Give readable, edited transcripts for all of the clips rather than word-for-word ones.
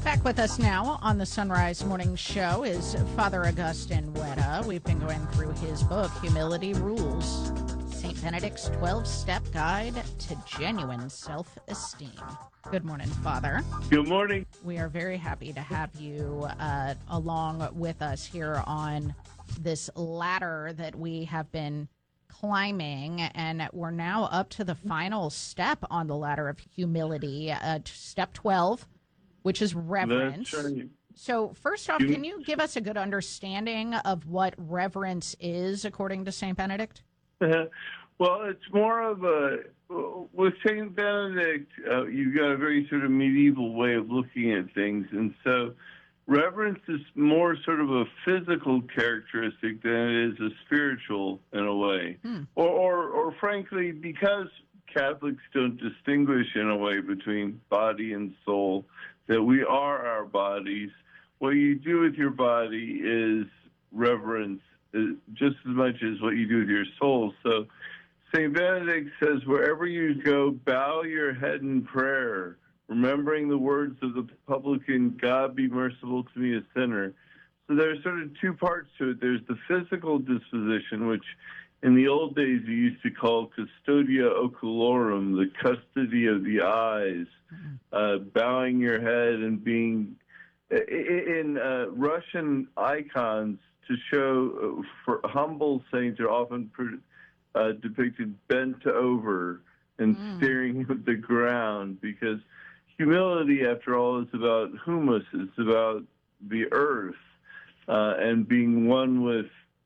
Back with us now on the Sunrise Morning Show is Father Augustine Weta. We've been going through his book, Humility Rules, St. Benedict's 12-Step Guide to Genuine Self-Esteem. Good morning, Father. Good morning. We are very happy to have you along with us here on this ladder that we have been climbing, and we're now up to the final step on the ladder of humility, step 12, which is reverence. That's right. So first off, can you give us a good understanding of what reverence is according to St. Benedict? Well, it's more of with St. Benedict, you've got a very sort of medieval way of looking at things. And so reverence is more sort of a physical characteristic than it is a spiritual in a way. Or frankly, because Catholics don't distinguish in a way between body and soul, that we are our bodies. What you do with your body is reverence just as much as what you do with your soul. So St. Benedict says, wherever you go, bow your head in prayer, remembering the words of the publican, God be merciful to me, a sinner. So there's sort of two parts to it. There's the physical disposition, which in the old days we used to call custodia ocularum, the custody of the eyes, bowing your head and being in Russian icons to show for humble saints are often depicted bent over and staring at the ground, because humility, after all, is about humus. It's about the earth and being one with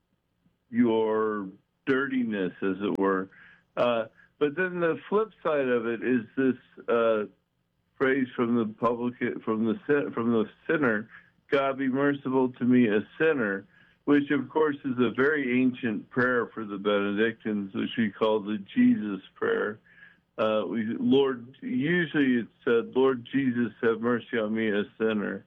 your dirtiness, as it were. But then the flip side of it is this phrase from the publican, from the sinner, God be merciful to me, a sinner, which of course is a very ancient prayer for the Benedictines, which we call the Jesus prayer. Usually it's said, Lord Jesus, have mercy on me, a sinner.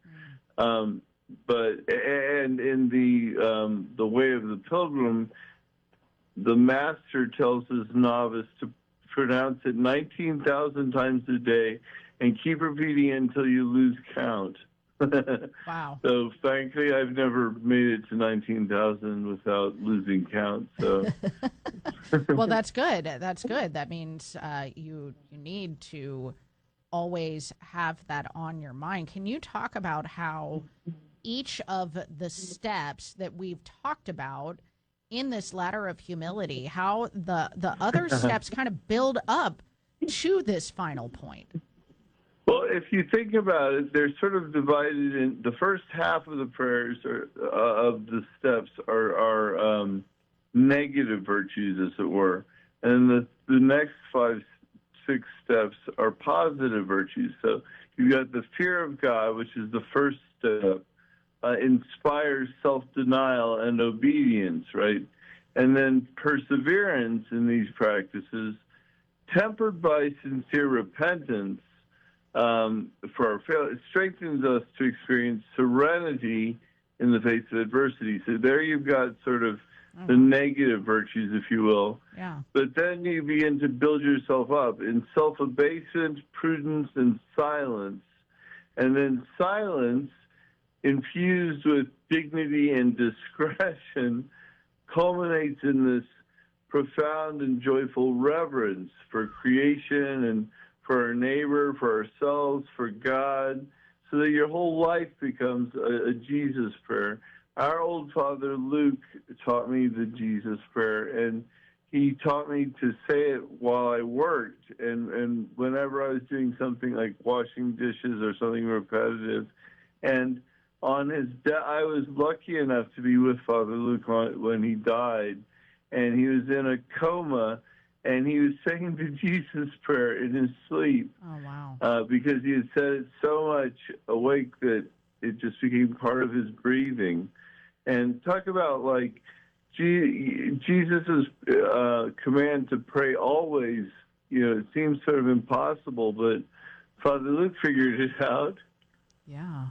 But in the way of the pilgrim, the master tells his novice to pronounce it 19,000 times a day and keep repeating it until you lose count. Wow. So frankly, I've never made it to 19,000 without losing count. So, well, that's good. That's good. That means you need to always have that on your mind. Can you talk about how each of the steps that we've talked about in this ladder of humility, how the other steps kind of build up to this final point? Well, if you think about it, they're sort of divided in the first half of the prayers of the steps are negative virtues, as it were, and the next 5, 6 steps are positive virtues. So you've got the fear of God, which is the first step, inspires self-denial and obedience, right? And then perseverance in these practices, tempered by sincere repentance, for our failure, it strengthens us to experience serenity in the face of adversity. So there you've got sort of the negative virtues, if you will. Yeah. But then you begin to build yourself up in self-abasement, prudence, and silence. And then silence, infused with dignity and discretion, culminates in this profound and joyful reverence for creation and for our neighbor, for ourselves, for God, so that your whole life becomes a Jesus prayer. Our old Father Luke taught me the Jesus prayer, and he taught me to say it while I worked, and whenever I was doing something like washing dishes or something repetitive. And on his I was lucky enough to be with Father Luke when he died, and he was in a coma, and he was saying the Jesus prayer in his sleep. Oh, wow. Because he had said it so much awake that it just became part of his breathing. And talk about, like, Jesus' command to pray always, it seems sort of impossible, but Father Luke figured it out. Yeah.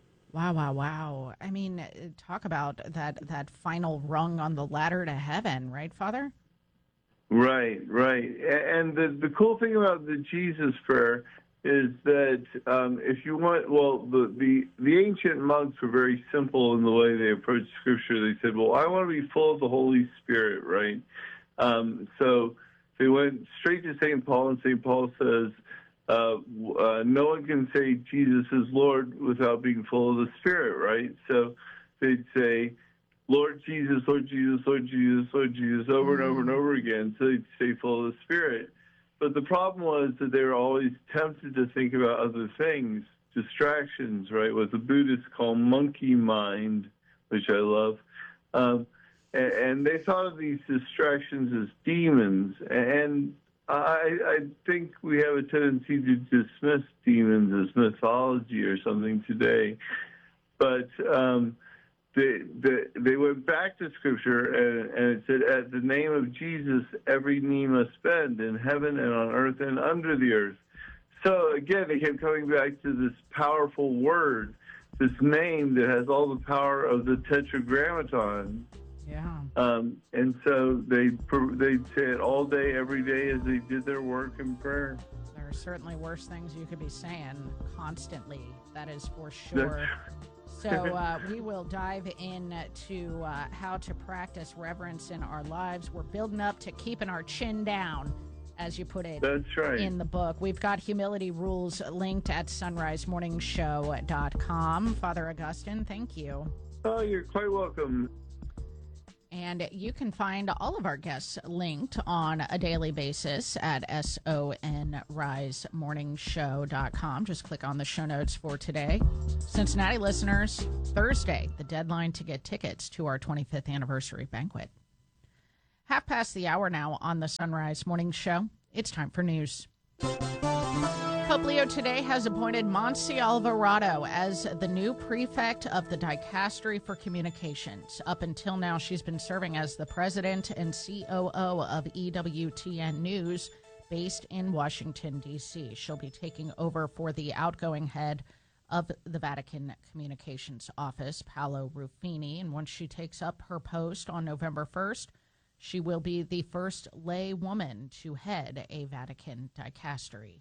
Wow. I mean, talk about that final rung on the ladder to heaven, right, Father? Right. And the cool thing about the Jesus prayer, is that if you want, well, the ancient monks were very simple in the way they approached Scripture. They said, well, I want to be full of the Holy Spirit, right? So they went straight to St. Paul, and St. Paul says, no one can say Jesus is Lord without being full of the Spirit, right? So they'd say, Lord Jesus, Lord Jesus, Lord Jesus, Lord Jesus, over and over and over again. So they'd stay full of the Spirit. But the problem was that they were always tempted to think about other things, distractions, right? What the Buddhists call monkey mind, which I love. And they thought of these distractions as demons. And I think we have a tendency to dismiss demons as mythology or something today. But they went back to Scripture, and it said, at the name of Jesus, every knee must bend in heaven and on earth and under the earth. So again, they kept coming back to this powerful word, this name that has all the power of the Tetragrammaton. Yeah. And so they'd say it all day, every day as they did their work in prayer. There are certainly worse things you could be saying constantly. That is for sure. So we will dive into how to practice reverence in our lives. We're building up to keeping our chin down, as you put it. That's right. In the book. We've got humility rules linked at sunrisemorningshow.com. Father Augustine, thank you. Oh, you're quite welcome. And you can find all of our guests linked on a daily basis at sonrisemorningshow.com. Just click on the show notes for today. Cincinnati listeners, Thursday, the deadline to get tickets to our 25th anniversary banquet. 6:30 now on the Sunrise Morning Show. It's time for news. Pope Leo today has appointed Montse Alvarado as the new prefect of the Dicastery for Communications. Up until now, she's been serving as the president and COO of EWTN News, based in Washington, D.C. She'll be taking over for the outgoing head of the Vatican Communications Office, Paolo Ruffini. And once she takes up her post on November 1st, she will be the first lay woman to head a Vatican dicastery.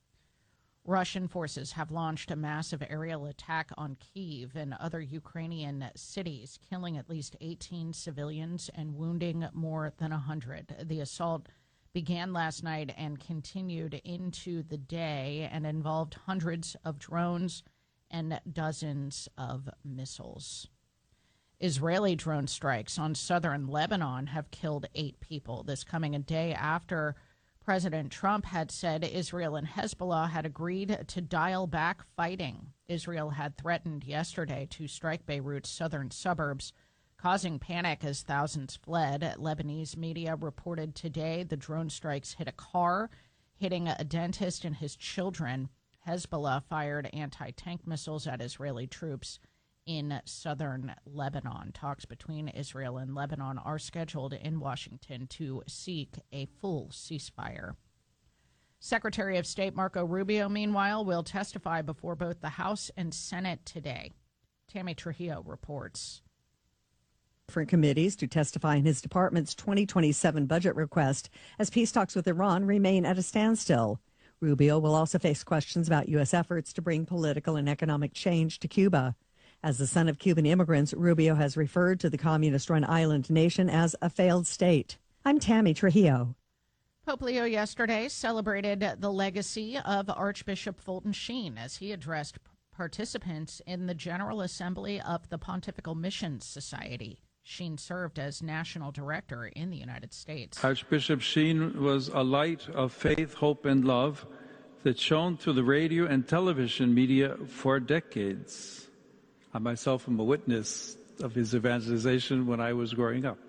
Russian forces have launched a massive aerial attack on Kyiv and other Ukrainian cities, killing at least 18 civilians and wounding more than 100. The assault began last night and continued into the day and involved hundreds of drones and dozens of missiles. Israeli drone strikes on southern Lebanon have killed 8 people. This coming a day after President Trump had said Israel and Hezbollah had agreed to dial back fighting. Israel had threatened yesterday to strike Beirut's southern suburbs, causing panic as thousands fled. Lebanese media reported today the drone strikes hit a car, hitting a dentist and his children. Hezbollah fired anti-tank missiles at Israeli troops in southern Lebanon. Talks between Israel and Lebanon are scheduled in Washington to seek a full ceasefire. Secretary of State Marco Rubio, meanwhile, will testify before both the House and Senate today. Tammy Trujillo reports. Different committees to testify in his department's 2027 budget request as peace talks with Iran remain at a standstill. Rubio will also face questions about U.S. efforts to bring political and economic change to Cuba. As the son of Cuban immigrants, Rubio has referred to the communist-run island nation as a failed state. I'm Tammy Trujillo. Pope Leo yesterday celebrated the legacy of Archbishop Fulton Sheen as he addressed participants in the General Assembly of the Pontifical Missions Society. Sheen served as national director in the United States. Archbishop Sheen was a light of faith, hope, and love that shone through the radio and television media for decades. I myself am a witness of his evangelization when I was growing up.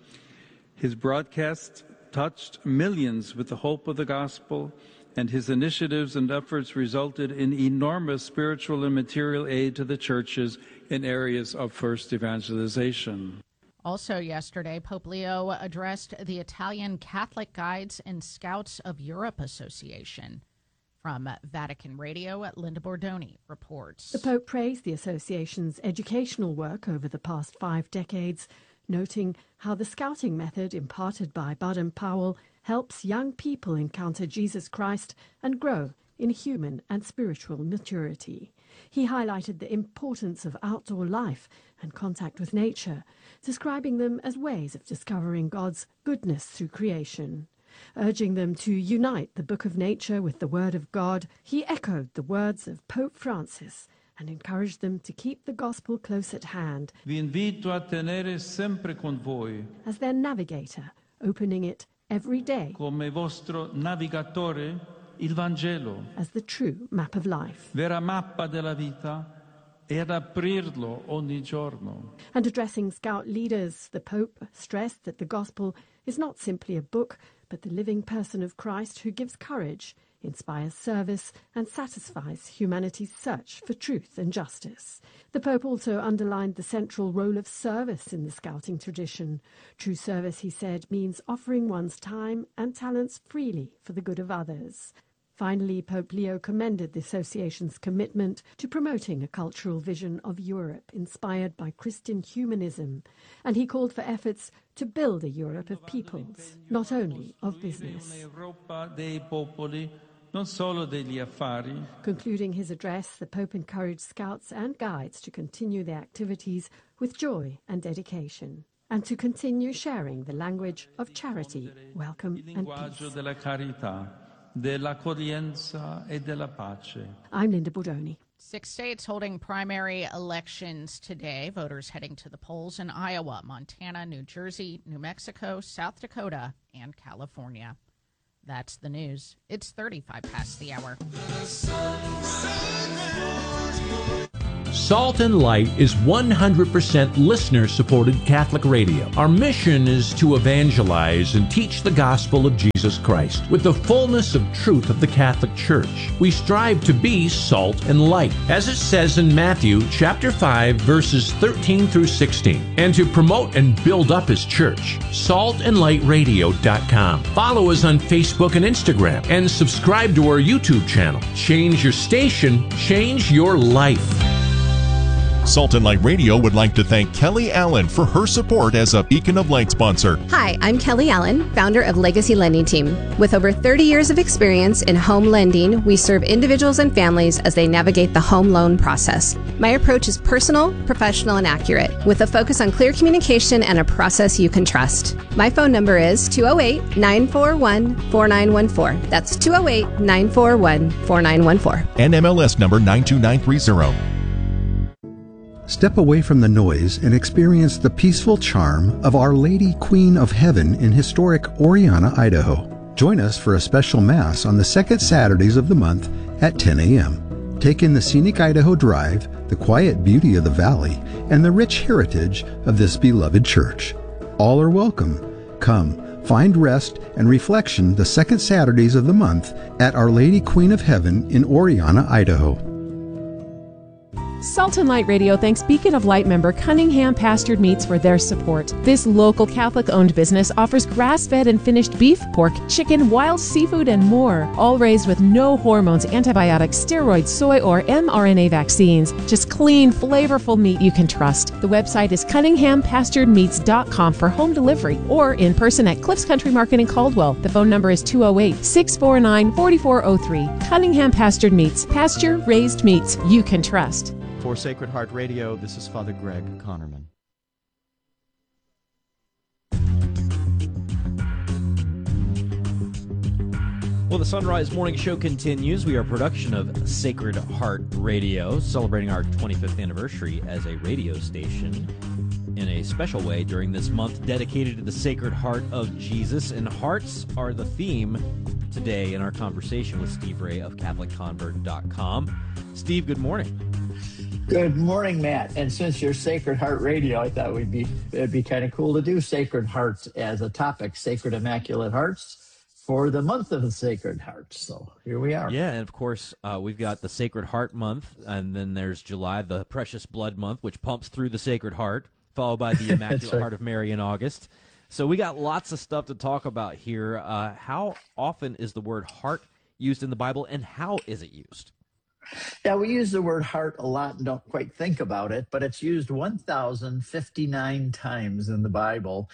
His broadcasts touched millions with the hope of the gospel, and his initiatives and efforts resulted in enormous spiritual and material aid to the churches in areas of first evangelization. Also yesterday, Pope Leo addressed the Italian Catholic Guides and Scouts of Europe Association. From Vatican Radio, Linda Bordoni reports. The Pope praised the association's educational work over the past 5 decades, noting how the scouting method imparted by Baden-Powell helps young people encounter Jesus Christ and grow in human and spiritual maturity. He highlighted the importance of outdoor life and contact with nature, describing them as ways of discovering God's goodness through creation. Urging them to unite the book of nature with the word of God, he echoed the words of Pope Francis and encouraged them to keep the gospel close at hand. Vi invito a tenere sempre con voi, as their navigator, opening it every day come vostro navigatore, il Vangelo, as the true map of life. vera mappa della vita, e ad aprirlo ogni giorno. And addressing Scout leaders, the Pope stressed that the gospel is not simply a book, but the living person of Christ who gives courage, inspires service, and satisfies humanity's search for truth and justice. The Pope also underlined the central role of service in the Scouting tradition. True service, he said, means offering one's time and talents freely for the good of others. Finally, Pope Leo commended the association's commitment to promoting a cultural vision of Europe inspired by Christian humanism, and he called for efforts to build a Europe of peoples, not only of business. Concluding his address, the Pope encouraged Scouts and Guides to continue their activities with joy and dedication, and to continue sharing the language of charity, welcome and peace. Dell'accoglienza e della pace. I'm Linda Bordoni. 6 states holding primary elections today. Voters heading to the polls in Iowa, Montana, New Jersey, New Mexico, South Dakota, and California. That's the news. It's 35 past the hour. Salt and Light is 100% listener-supported Catholic radio. Our mission is to evangelize and teach the gospel of Jesus Christ with the fullness of truth of the Catholic Church. We strive to be salt and light, as it says in Matthew chapter 5, verses 13 through 16, and to promote and build up His church. saltandlightradio.com. Follow us on Facebook and Instagram, and subscribe to our YouTube channel. Change your station, change your life. Salt and Light Radio would like to thank Kelly Allen for her support as a Beacon of Light sponsor. Hi, I'm Kelly Allen, founder of Legacy Lending Team. With over 30 years of experience in home lending, we serve individuals and families as they navigate the home loan process. My approach is personal, professional, and accurate, with a focus on clear communication and a process you can trust. My phone number is 208-941-4914. That's 208-941-4914. And MLS number 92930. Step away from the noise and experience the peaceful charm of Our Lady Queen of Heaven in historic Oriana, Idaho. Join us for a special Mass on the second Saturdays of the month at 10 a.m. Take in the scenic Idaho Drive, the quiet beauty of the valley, and the rich heritage of this beloved church. All are welcome. Come, find rest and reflection the second Saturdays of the month at Our Lady Queen of Heaven in Oriana, Idaho. Salt and Light Radio thanks Beacon of Light member Cunningham Pastured Meats for their support. This local Catholic-owned business offers grass-fed and finished beef, pork, chicken, wild seafood, and more, all raised with no hormones, antibiotics, steroids, soy, or mRNA vaccines. Just clean, flavorful meat you can trust. The website is CunninghamPasturedMeats.com for home delivery or in person at Cliffs Country Market in Caldwell. The phone number is 208-649-4403. Cunningham Pastured Meats. Pasture-raised meats you can trust. For Sacred Heart Radio, this is Father Greg Connerman. Well, the Sunrise Morning Show continues. We are a production of Sacred Heart Radio, celebrating our 25th anniversary as a radio station in a special way during this month dedicated to the Sacred Heart of Jesus. And hearts are the theme today in our conversation with Steve Ray of CatholicConvert.com. Steve, good morning. Good morning, Matt. And since you're Sacred Heart Radio, I thought it'd be kind of cool to do Sacred Hearts as a topic, Sacred Immaculate Hearts, for the month of the Sacred Heart. So here we are. Yeah, and of course, we've got the Sacred Heart Month, and then there's July, the Precious Blood Month, which pumps through the Sacred Heart, followed by the Immaculate right. Heart of Mary in August. So we got lots of stuff to talk about here. How often is the word heart used in the Bible, and how is it used? Yeah, we use the word heart a lot and don't quite think about it, but it's used 1,059 times in the Bible,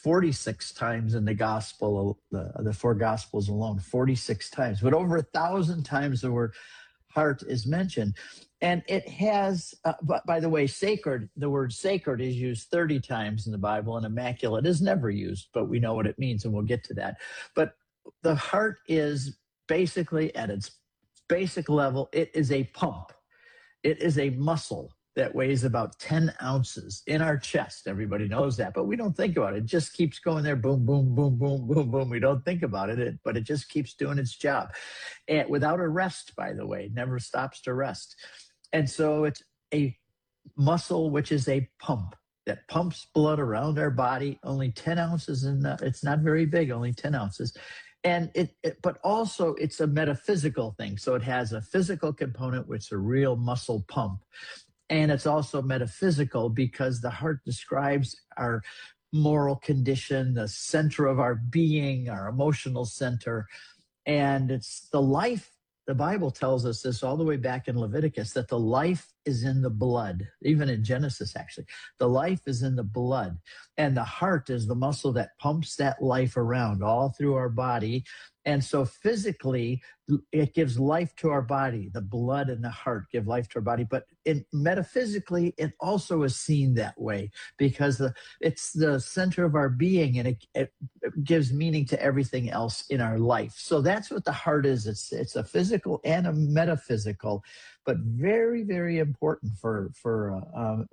46 times in the gospel, the four gospels alone, 46 times. But over 1,000 times the word heart is mentioned. And it has, by the way, sacred, the word sacred is used 30 times in the Bible, and immaculate is never used, but we know what it means, and we'll get to that. But the heart is basically, at its basic level, it is a pump. It is a muscle that weighs about 10 ounces in our chest. Everybody knows that, but we don't think about it. It just keeps going there, boom, boom, boom, boom, boom, boom. We don't think about it, but it just keeps doing its job. And without a rest, by the way, it never stops to rest. And so it's a muscle, which is a pump that pumps blood around our body, only 10 ounces, it's not very big, only 10 ounces. And but also it's a metaphysical thing. So it has a physical component, which is a real muscle pump. And it's also metaphysical because the heart describes our moral condition, the center of our being, our emotional center. And it's the life. The Bible tells us this all the way back in Leviticus, that the life is in the blood, even in Genesis, actually. The life is in the blood, and the heart is the muscle that pumps that life around all through our body. And so physically, it gives life to our body. The blood and the heart give life to our body. But metaphysically, it also is seen that way because it's the center of our being, and it gives meaning to everything else in our life. So that's what the heart is. It's a physical and a metaphysical, but very, very important for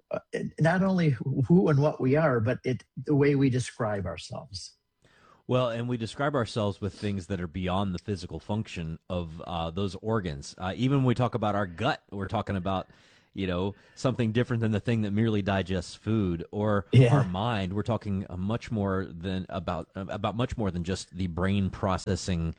not only who and what we are, but the way we describe ourselves. Well, and we describe ourselves with things that are beyond the physical function of those organs. Even when we talk about our gut, we're talking about, something different than the thing that merely digests food, or our mind. We're talking much more than about much more than just the brain processing,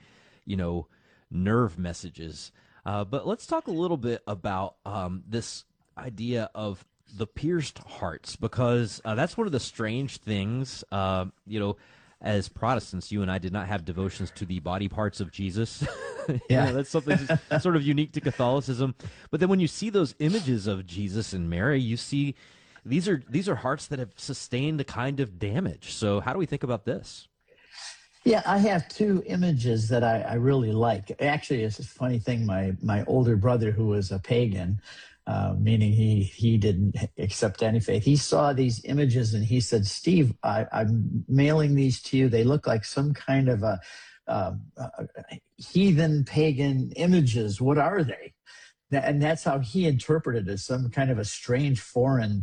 nerve messages. But let's talk a little bit about this idea of the pierced hearts, because that's one of the strange things, as Protestants, you and I did not have devotions to the body parts of Jesus. That's something sort of unique to Catholicism. But then when you see those images of Jesus and Mary, you see these are hearts that have sustained a kind of damage. So how do we think about this? Yeah, I have two images that I really like. Actually, it's a funny thing. My older brother, who was a pagan, meaning he didn't accept any faith, he saw these images and he said, "Steve, I'm mailing these to you. They look like some kind of a heathen pagan images. What are they?" And that's how he interpreted it, as some kind of a strange foreign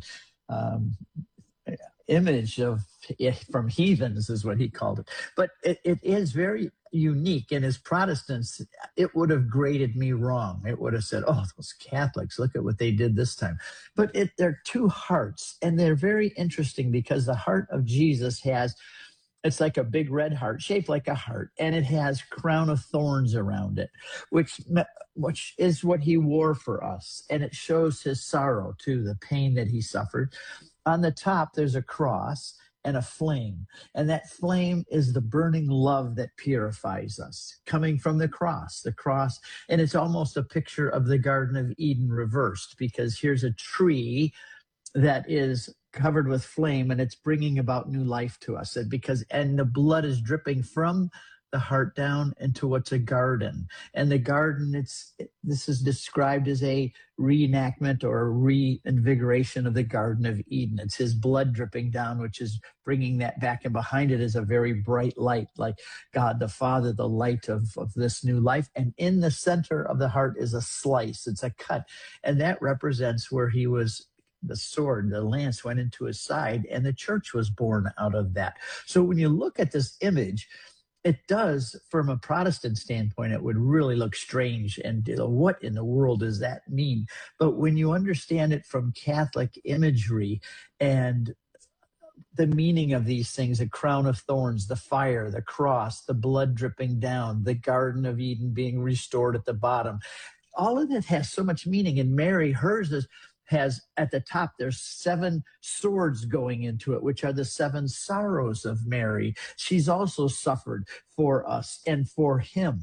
image from heathens, is what he called it. But it is very unique, and as Protestants, it would have graded me wrong. It would have said, "Oh, those Catholics, look at what they did this time." But they're two hearts, and they're very interesting because the heart of Jesus it's like a big red heart, shaped like a heart, and it has crown of thorns around it, which is what he wore for us, and it shows his sorrow too, the pain that he suffered. On the top, there's a cross and a flame, and that flame is the burning love that purifies us, coming from the cross, and it's almost a picture of the Garden of Eden reversed, because here's a tree that is covered with flame, and it's bringing about new life to us, and the blood is dripping from the heart down into what's a garden. And the garden, this is described as a reenactment or a reinvigoration of the Garden of Eden. It's his blood dripping down, which is bringing that back, and behind it is a very bright light, like God the Father, the light of this new life. And in the center of the heart is a slice, it's a cut, and that represents where he was. The sword, the lance went into his side, and the church was born out of that. So when you look at this image, it does, from a Protestant standpoint, it would really look strange, and what in the world does that mean? But when you understand it from Catholic imagery and the meaning of these things, a crown of thorns, the fire, the cross, the blood dripping down, the Garden of Eden being restored at the bottom, all of that has so much meaning. And Mary, hers has at the top, there's 7 swords going into it, which are the 7 sorrows of Mary. She's also suffered for us and for him.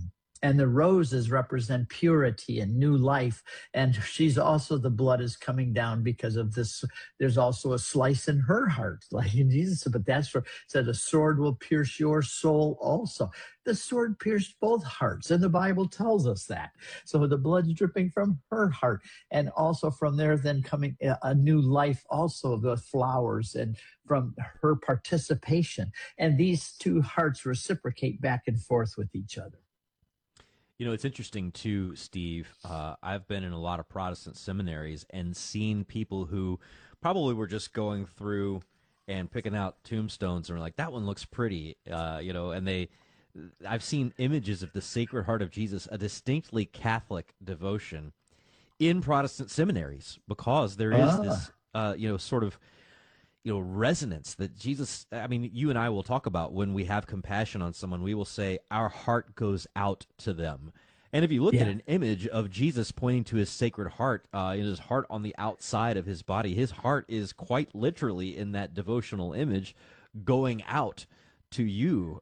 And the roses represent purity and new life. And she's also, the blood is coming down because of this. There's also a slice in her heart, like in Jesus, but that's for, said, a sword will pierce your soul also. The sword pierced both hearts, and the Bible tells us that. So the blood's dripping from her heart, and also from there then coming a new life, also the flowers, and from her participation. And these two hearts reciprocate back and forth with each other. You know, it's interesting too, Steve. I've been in a lot of Protestant seminaries and seen people who probably were just going through and picking out tombstones and were like, that one looks pretty, and I've seen images of the Sacred Heart of Jesus, a distinctly Catholic devotion, in Protestant seminaries, because there is this, sort of, resonance that Jesus, I mean, you and I will talk about when we have compassion on someone, we will say our heart goes out to them. And if you look at an image of Jesus pointing to his Sacred Heart, his heart on the outside of his body, his heart is quite literally in that devotional image going out to you.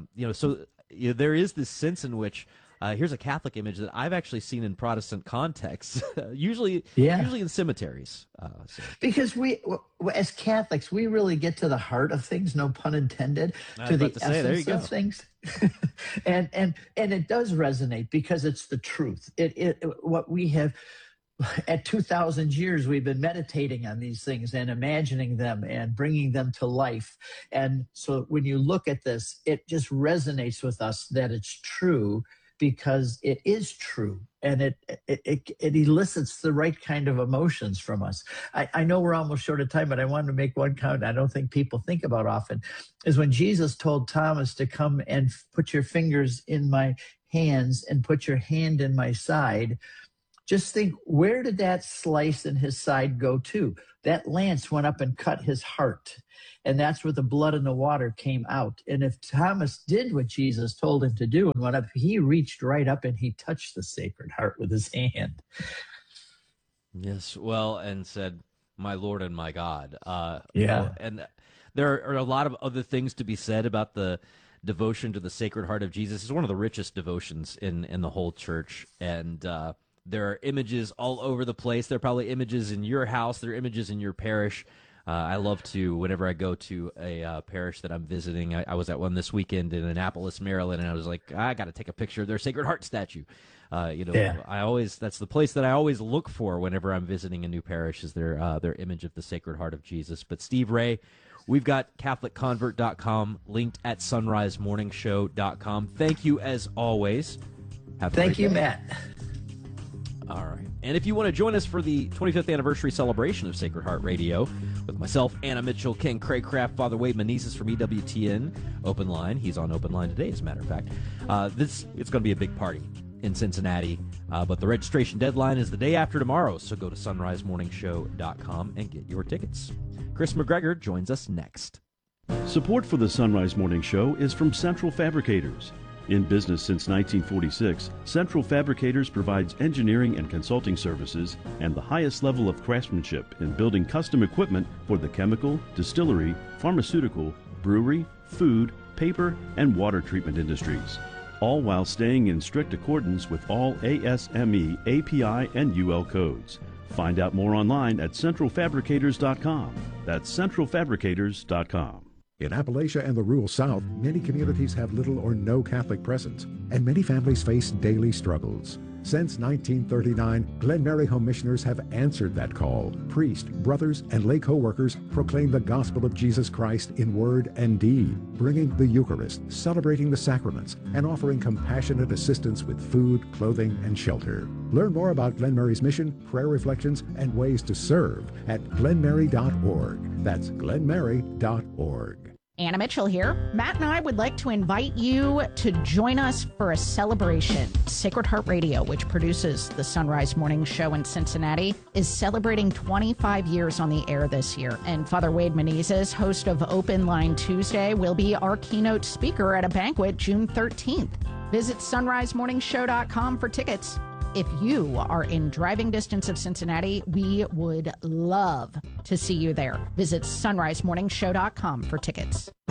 There is this sense in which here's a Catholic image that I've actually seen in Protestant contexts, usually in cemeteries. Because we, as Catholics, we really get to the heart of things, no pun intended, to the essence of things. and it does resonate because it's the truth. What we have, at 2,000 years, we've been meditating on these things and imagining them and bringing them to life. And so when you look at this, it just resonates with us that it's true, because it is true, and it elicits the right kind of emotions from us. I know we're almost short of time, but I wanted to make one comment I don't think people think about often, is when Jesus told Thomas to come and put your fingers in my hands and put your hand in my side. Just think, where did that slice in his side go to? That lance went up and cut his heart. And that's where the blood and the water came out. And if Thomas did what Jesus told him to do and went up, he reached right up and he touched the Sacred Heart with his hand. Yes, well, and said, my Lord and my God. And there are a lot of other things to be said about the devotion to the Sacred Heart of Jesus. It's one of the richest devotions in the whole church. And there are images all over the place. There are probably images in your house. There are images in your parish. I love to, whenever I go to a parish that I'm visiting, I was at one this weekend in Annapolis, Maryland, and I was like, I got to take a picture of their Sacred Heart statue. That's the place that I always look for whenever I'm visiting a new parish, is their image of the Sacred Heart of Jesus. But Steve Ray, we've got CatholicConvert.com linked at SunriseMorningshow.com. Thank you as always. Thank you, Matt. All right. And if you want to join us for the 25th anniversary celebration of Sacred Heart Radio with myself, Anna Mitchell, Ken Craycraft, Father Wade Menezes from EWTN Open Line. He's on Open Line today, as a matter of fact. It's going to be a big party in Cincinnati, but the registration deadline is the day after tomorrow, so go to sunrisemorningshow.com and get your tickets. Chris McGregor joins us next. Support for the Sunrise Morning Show is from Central Fabricators. In business since 1946, Central Fabricators provides engineering and consulting services and the highest level of craftsmanship in building custom equipment for the chemical, distillery, pharmaceutical, brewery, food, paper, and water treatment industries, all while staying in strict accordance with all ASME, API, and UL codes. Find out more online at centralfabricators.com. That's centralfabricators.com. In Appalachia and the rural South, many communities have little or no Catholic presence, and many families face daily struggles. Since 1939, Glen Mary Home Missioners have answered that call. Priests, brothers, and lay co-workers proclaim the gospel of Jesus Christ in word and deed, bringing the Eucharist, celebrating the sacraments, and offering compassionate assistance with food, clothing, and shelter. Learn more about Glen Mary's mission, prayer reflections, and ways to serve at glenmary.org. That's glenmary.org. Anna Mitchell here. Matt and I would like to invite you to join us for a celebration. Sacred Heart Radio, which produces the Sunrise Morning Show in Cincinnati, is celebrating 25 years on the air this year. And Father Wade Menezes, host of Open Line Tuesday, will be our keynote speaker at a banquet June 13th. Visit sunrisemorningshow.com for tickets. If you are in driving distance of Cincinnati, we would love to see you there. Visit sunrisemorningshow.com for tickets.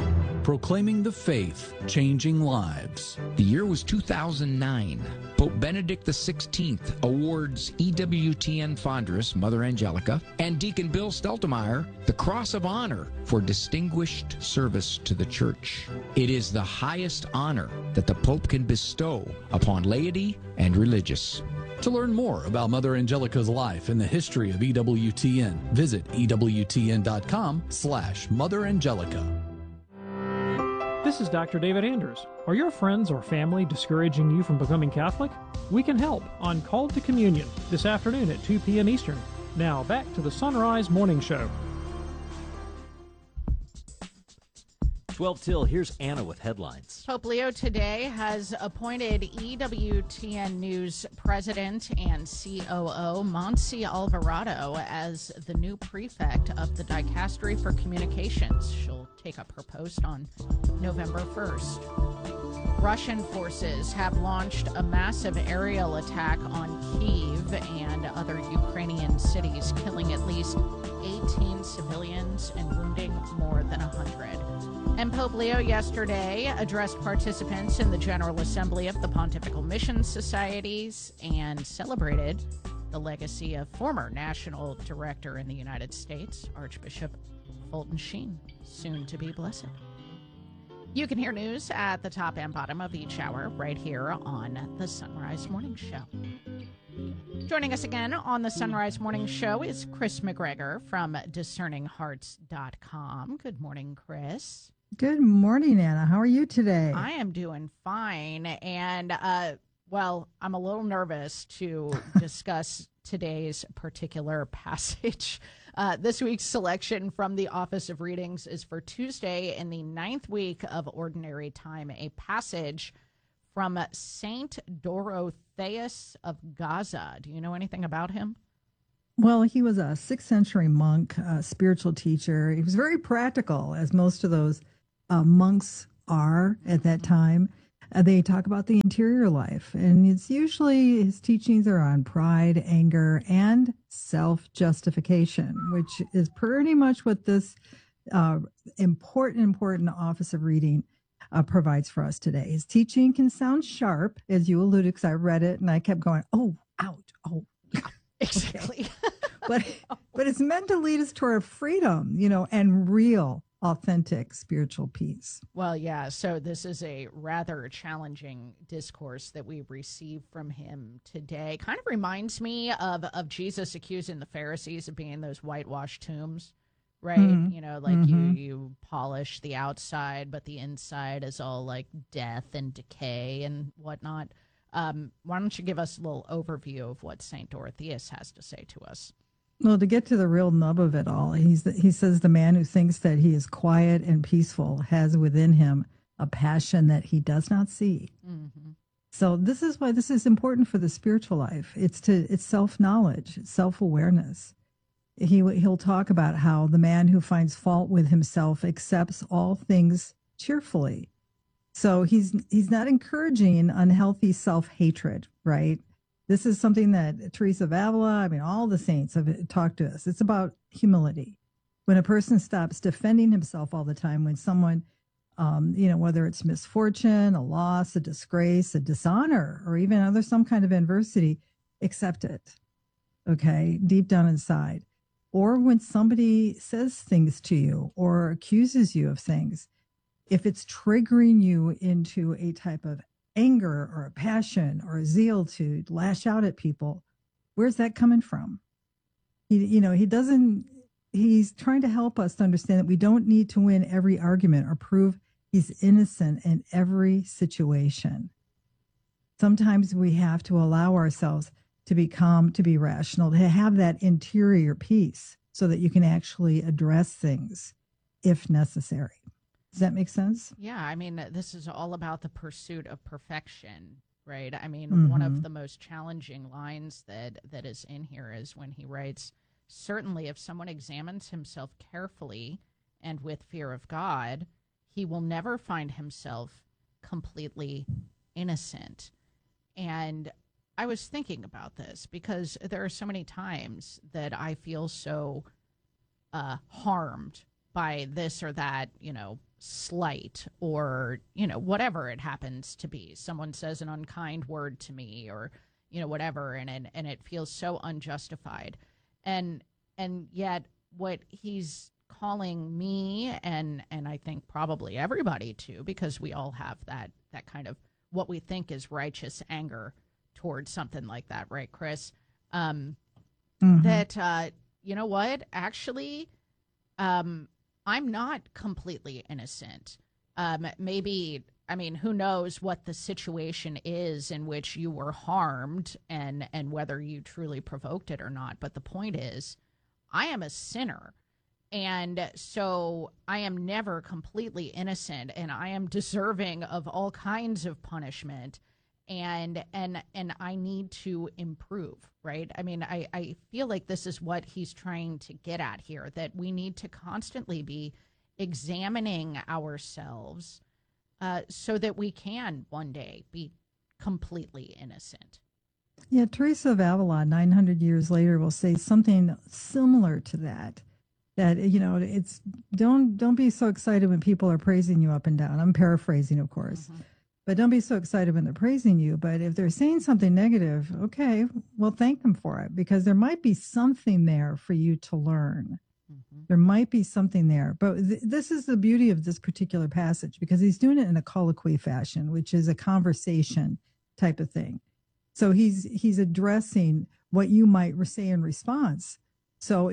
proclaiming the faith, changing lives. The year was 2009. Pope Benedict XVI awards EWTN Fondress, Mother Angelica, and Deacon Bill Steltemeyer the Cross of Honor for distinguished service to the Church. It is the highest honor that the Pope can bestow upon laity and religious. To learn more about Mother Angelica's life and the history of EWTN, visit EWTN.com/Mother Angelica. This is Dr. David Anders. Are your friends or family discouraging you from becoming Catholic? We can help on Called to Communion this afternoon at 2 p.m. Eastern. Now back to the Sunrise Morning Show. 12 till, here's Anna with headlines. Pope Leo today has appointed EWTN News President and COO Monse Alvarado as the new prefect of the Dicastery for Communications. She'll take up her post on November 1st. Russian forces have launched a massive aerial attack on Kyiv and other Ukrainian cities, killing at least 18 civilians and wounding more than 100. And Pope Leo yesterday addressed participants in the General Assembly of the Pontifical Mission Societies and celebrated the legacy of former National Director in the United States, Archbishop Fulton Sheen, soon to be blessed. You can hear news at the top and bottom of each hour right here on the Sunrise Morning Show. Joining us again on the Sunrise Morning Show is Chris McGregor from DiscerningHearts.com. Good morning, Chris. Good morning, Anna. How are you today? I am doing fine. And, well, I'm a little nervous to discuss today's particular passage. This week's selection from the Office of Readings is for Tuesday in the 9th week of Ordinary Time, a passage from Saint Dorotheus of Gaza. Do you know anything about him? Well, he was a 6th century monk, a spiritual teacher. He was very practical, as most of those monks are at that time. They talk about the interior life, and it's usually his teachings are on pride, anger, and self-justification, which is pretty much what this important Office of Reading provides for us today. His teaching can sound sharp, as you alluded, because I read it and I kept going, oh, ouch, oh. Exactly. but it's meant to lead us toward freedom, and real, authentic spiritual peace. Well, yeah. So this is a rather challenging discourse that we received from him today. Kind of reminds me of Jesus accusing the Pharisees of being those whitewashed tombs, right? Mm-hmm. You polish the outside, but the inside is all like death and decay and whatnot. Why don't you give us a little overview of what St. Dorotheus has to say to us? Well, to get to the real nub of it all, he says the man who thinks that he is quiet and peaceful has within him a passion that he does not see. Mm-hmm. So this is why this is important for the spiritual life. It's self-knowledge, self-awareness. He'll talk about how the man who finds fault with himself accepts all things cheerfully. So he's not encouraging unhealthy self-hatred, right? This is something that Teresa of Avila, all the saints have talked to us. It's about humility. When a person stops defending himself all the time, when someone, whether it's misfortune, a loss, a disgrace, a dishonor, or even some kind of adversity, accept it, okay, deep down inside. Or when somebody says things to you or accuses you of things, if it's triggering you into a type of anger or a passion or a zeal to lash out at people, where's that coming from? He's trying to help us to understand that we don't need to win every argument or prove he's innocent in every situation. Sometimes we have to allow ourselves to be calm, to be rational, to have that interior peace so that you can actually address things if necessary. Does that make sense? Yeah, this is all about the pursuit of perfection, right? Mm-hmm. One of the most challenging lines that is in here is when he writes, "Certainly if someone examines himself carefully and with fear of God, he will never find himself completely innocent." And I was thinking about this because there are so many times that I feel so harmed by this or that, slight or, whatever it happens to be. Someone says an unkind word to me or, whatever, and it feels so unjustified. And yet what he's calling me and I think probably everybody to, because we all have that kind of what we think is righteous anger towards something like that, right, Chris? That, you know what, actually, I'm not completely innocent. Maybe, who knows what the situation is in which you were harmed and whether you truly provoked it or not. But the point is, I am a sinner. And so I am never completely innocent, and I am deserving of all kinds of punishment. And I need to improve, right? I feel like this is what he's trying to get at here, that we need to constantly be examining ourselves so that we can one day be completely innocent. Yeah, Teresa of Avila, 900 years later, will say something similar to that. That, it's don't be so excited when people are praising you up and down. I'm paraphrasing, of course. But don't be so excited when they're praising you. But if they're saying something negative, okay, well, thank them for it, because there might be something there for you to learn. There might be something there. But this is the beauty of this particular passage, because he's doing it in a colloquy fashion, which is a conversation type of thing. So he's addressing what you might say in response. So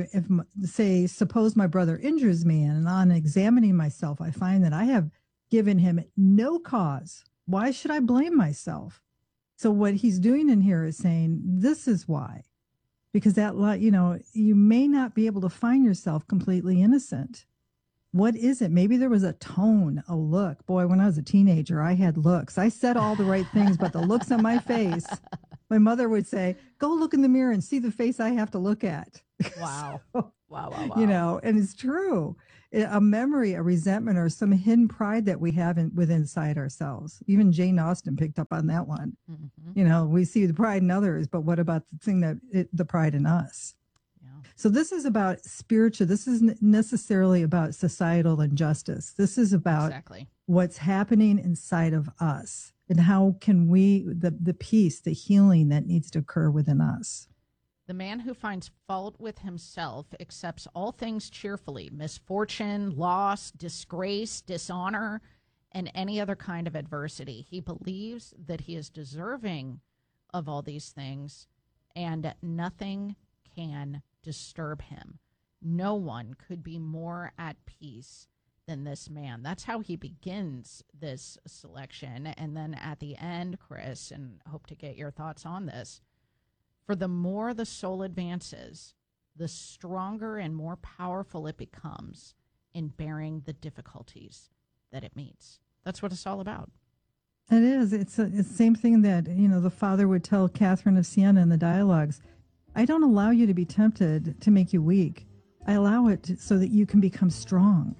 suppose my brother injures me, and on examining myself, I find that I have given him no cause. Why should I blame myself? So what he's doing in here is saying, this is why, because that, you may not be able to find yourself completely innocent. What is it? Maybe there was a tone, a look. Boy, when I was a teenager, I had looks. I said all the right things, but the looks on my face, my mother would say, go look in the mirror and see the face I have to look at. Wow. So, Wow. And it's true. A memory, a resentment, or some hidden pride that we have within inside ourselves. Even Jane Austen picked up on that one. We see the pride in others, but what about the thing the pride in us? So this is about spiritual. This isn't necessarily about societal injustice. This is about what's happening inside of us, and how can we, the peace, the healing that needs to occur within us. The man who finds fault with himself accepts all things cheerfully: misfortune, loss, disgrace, dishonor, and any other kind of adversity. He believes that he is deserving of all these things, and nothing can disturb him. No one could be more at peace than this man. That's how he begins this selection. And then at the end, Chris, and hope to get your thoughts on this, for the more the soul advances, the stronger and more powerful it becomes in bearing the difficulties that it meets. That's what it's all about. It is. It's the same thing that, the father would tell Catherine of Siena in the dialogues. I don't allow you to be tempted to make you weak. I allow it so that you can become strong.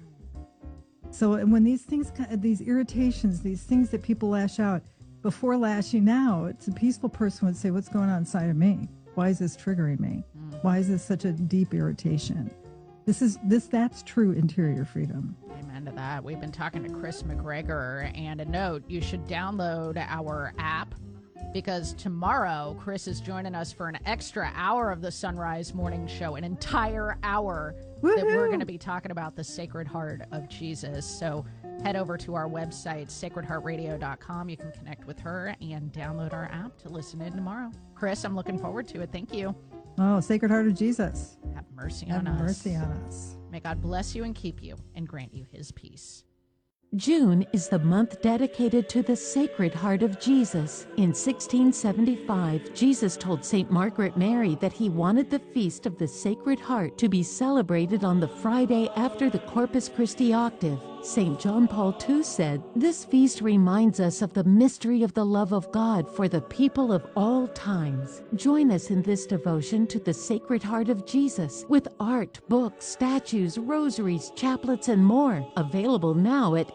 So when these things, these irritations, these things that people lash out, before lashing out, it's a peaceful person would say, what's going on inside of me? Why is this triggering me? Why is this such a deep irritation? That's true interior freedom. Amen to that. We've been talking to Chris McGregor, and a note, you should download our app, because tomorrow Chris is joining us for an extra hour of the Sunrise Morning Show, an entire hour that we're going to be talking about the Sacred Heart of Jesus. So head over to our website, sacredheartradio.com. You can connect with her and download our app to listen in tomorrow. Chris, I'm looking forward to it. Thank you. Oh, Sacred Heart of Jesus. Have mercy on us. Have mercy on us. May God bless you and keep you and grant you his peace. June is the month dedicated to the Sacred Heart of Jesus. In 1675, Jesus told St. Margaret Mary that he wanted the Feast of the Sacred Heart to be celebrated on the Friday after the Corpus Christi octave. St. John Paul II said, "This feast reminds us of the mystery of the love of God for the people of all times." Join us in this devotion to the Sacred Heart of Jesus with art, books, statues, rosaries, chaplets, and more. Available now at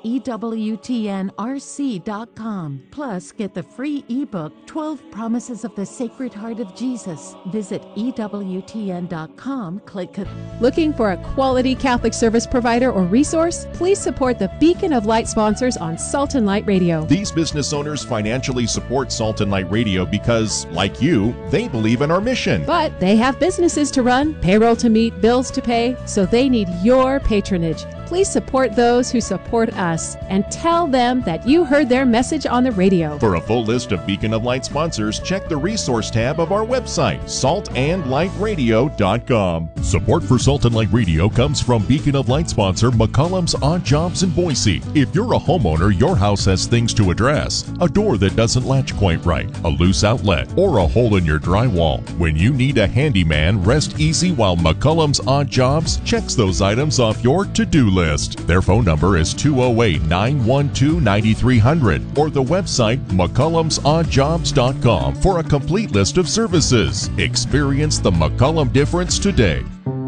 EWTNRC.com. Plus, get the free ebook, 12 Promises of the Sacred Heart of Jesus. Visit EWTN.com, click. Looking for a quality Catholic service provider or resource? Please support the Beacon of Light sponsors on Salt and Light Radio. These business owners financially support Salt and Light Radio because, like you, they believe in our mission. But they have businesses to run, payroll to meet, bills to pay, so they need your patronage. Please support those who support us and tell them that you heard their message on the radio. For a full list of Beacon of Light sponsors, check the resource tab of our website, saltandlightradio.com. Support for Salt and Light Radio comes from Beacon of Light sponsor McCollum's Odd Jobs in Boise. If you're a homeowner, your house has things to address. A door that doesn't latch quite right, a loose outlet, or a hole in your drywall. When you need a handyman, rest easy while McCollum's Odd Jobs checks those items off your to-do list. Their phone number is 208-912-9300 or the website McCollum'sOddJobs.com for a complete list of services. Experience the McCollum difference today.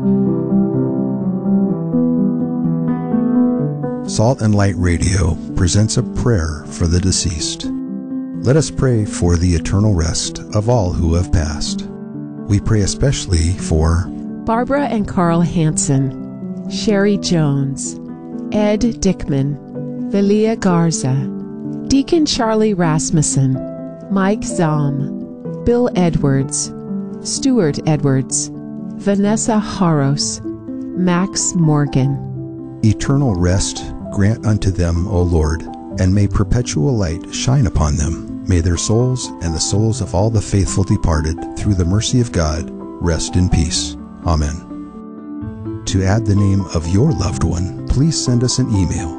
Salt and Light Radio presents a prayer for the deceased. Let us pray for the eternal rest of all who have passed. We pray especially for Barbara and Carl Hansen, Sherry Jones, Ed Dickman, Velia Garza, Deacon Charlie Rasmussen, Mike Zahm, Bill Edwards, Stuart Edwards, Vanessa Haros, Max Morgan. eternal rest grant unto them, O Lord, and may perpetual light shine upon them. May their souls and the souls of all the faithful departed, through the mercy of God, rest in peace. Amen. To add the name of your loved one, please send us an email,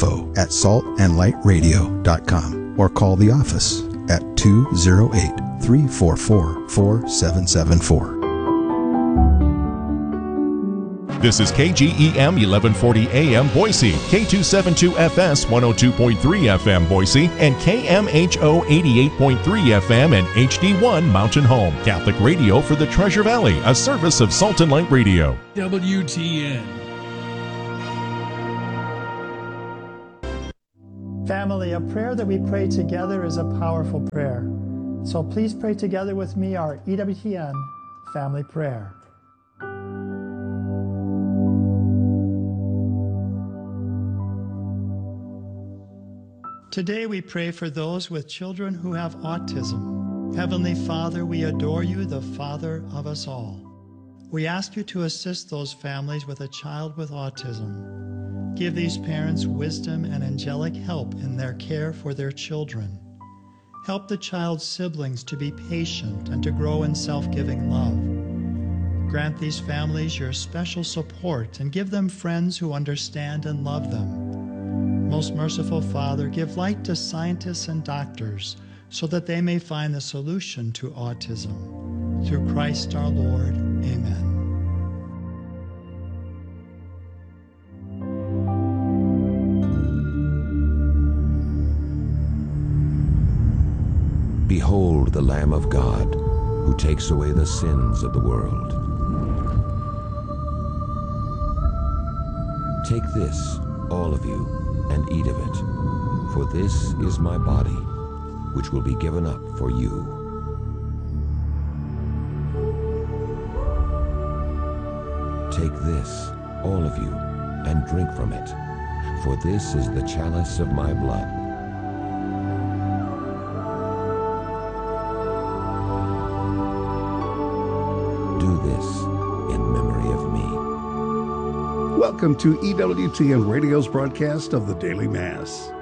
info@saltandlightradio.com, or call the office at 208-344-4774. This is KGEM 1140 AM Boise, K272FS 102.3 FM Boise, and KMHO 88.3 FM and HD1 Mountain Home. Catholic radio for the Treasure Valley, a service of Salt and Light Radio. WTN. Family, a prayer that we pray together is a powerful prayer. So please pray together with me our EWTN family prayer. Today we pray for those with children who have autism. Heavenly Father, we adore you, the Father of us all. We ask you to assist those families with a child with autism. Give these parents wisdom and angelic help in their care for their children. Help the child's siblings to be patient and to grow in self-giving love. Grant these families your special support and give them friends who understand and love them. Most merciful Father, give light to scientists and doctors so that they may find the solution to autism. Through Christ our Lord. Amen. Behold the Lamb of God, who takes away the sins of the world. Take this, all of you, and eat of it, for this is my body, which will be given up for you. Take this, all of you, and drink from it, for this is the chalice of my blood. Do this in memory of me. Welcome to EWTN Radio's broadcast of the Daily Mass.